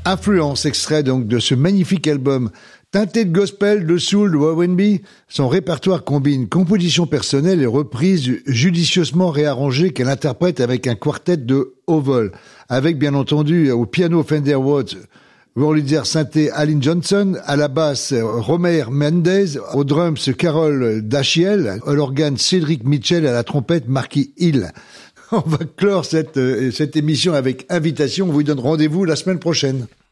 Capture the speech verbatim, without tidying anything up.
Influence, extrait donc de ce magnifique album teinté de gospel, de soul, de R and B. Son répertoire combine composition personnelle et reprises judicieusement réarrangées qu'elle interprète avec un quartet de haut vol, avec bien entendu au piano Fender Rhodes, Wurlitzer synthé Alin Johnson, à la basse Romer Mendez, aux drums Carole Dachiel, à l'organe Cédric Mitchell, à la trompette Marky Hill. On va clore cette, cette émission avec invitation. On vous donne rendez-vous la semaine prochaine.